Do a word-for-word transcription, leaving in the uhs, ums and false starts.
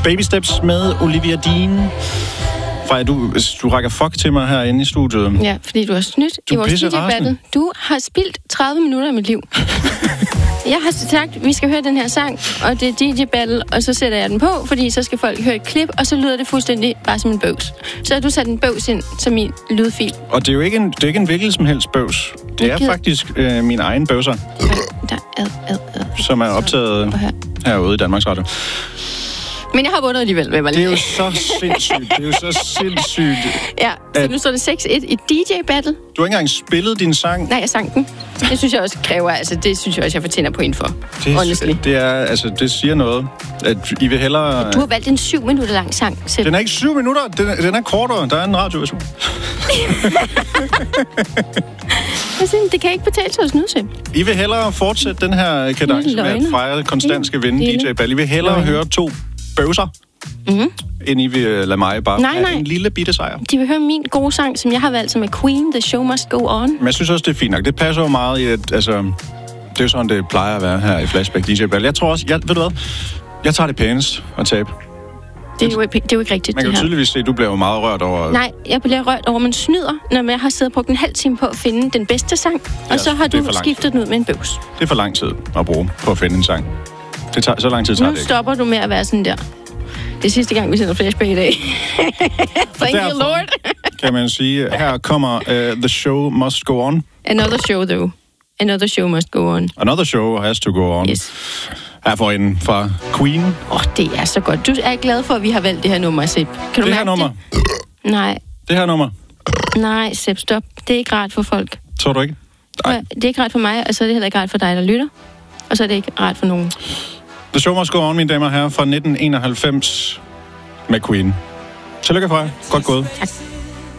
Baby Steps med Olivia Dean. Freja, du, du rækker fuck til mig herinde i studiet. Ja, fordi du har snydt du i vores D J-battle. Du har spildt tredive minutter af mit liv. Jeg har sagt, at vi skal høre den her sang, og det er D J-battle, og så sætter jeg den på, fordi så skal folk høre et klip, og så lyder det fuldstændig bare som en bøvs. Så har du sat en bøvs ind som min lydfil. Og det er jo ikke en, det er ikke en hvilken som helst bøvs. Det er faktisk øh, min egen bøvser, der ad, ad, ad. som er optaget her. herude i Danmarks Radio. Men jeg har vundet alligevel, vil jeg Det er jo så sindssygt. Det er jo så sindssygt. Ja, så at... nu står det seks et i D J-battle. Du har ikke engang spillet din sang. Nej, jeg sang den. Det synes jeg også kræver, altså det synes jeg også, jeg fortjener point for. Det, honestly. det er, altså det siger noget, at I vil hellere... Du har valgt en syv minutter lang sang selv. Den er ikke syv minutter, den er, den er kortere. Der er en radioversion. Det kan ikke betale sig at snyde til. I vil hellere fortsætte den her kadence med, at Freja konstant skal vinde D J-battle. I vil hellere løgne. høre to bøvser, mm-hmm. end I vil lade mig bare nej, nej. en lille bitte sejr. De vil høre min gode sang, som jeg har valgt, som er Queen, The Show Must Go On. Men jeg synes også, det er fint nok. Det passer jo meget i, at altså, det er jo sådan, det plejer at være her i Flashback D J-battle. Jeg tror også, jeg, ved du hvad, jeg tager det pænest at tabe. Det er, jo, det er jo ikke rigtigt, Man kan jo tydeligvis se, at du bliver jo meget rørt over... Nej, jeg bliver rørt over, man snyder, når jeg har siddet på en halv time på at finde den bedste sang, ja, og så har du skiftet den ud med en bøvs. Det er for lang tid at bruge på at finde en sang. Det tager, så lang tid tager nu det ikke. Nu stopper du med at være sådan der. Det er sidste gang, vi sender Flashback i dag. Thank you, Lord. Kan man sige, her kommer uh, The Show Must Go On. Another show, though. Another show must go on. Another show has to go on. Yes. Her for en fra Queen. Åh, oh, det er så godt. Du er glad for, at vi har valgt det her nummer, Sepp. Kan du det mærke her nummer? Det? Nej. Det her nummer? Nej, Sepp, stop. Det er ikke rart for folk. Tror du ikke? Nej. Det er ikke rart for mig, og så er det heller ikke rart for dig, der lytter. Og så er det ikke rart for nogen. The Show Must Go On, mine damer og herrer, fra nitten enoghalvfems med Queen. Tillykke, Freja. Godt gået. Tak.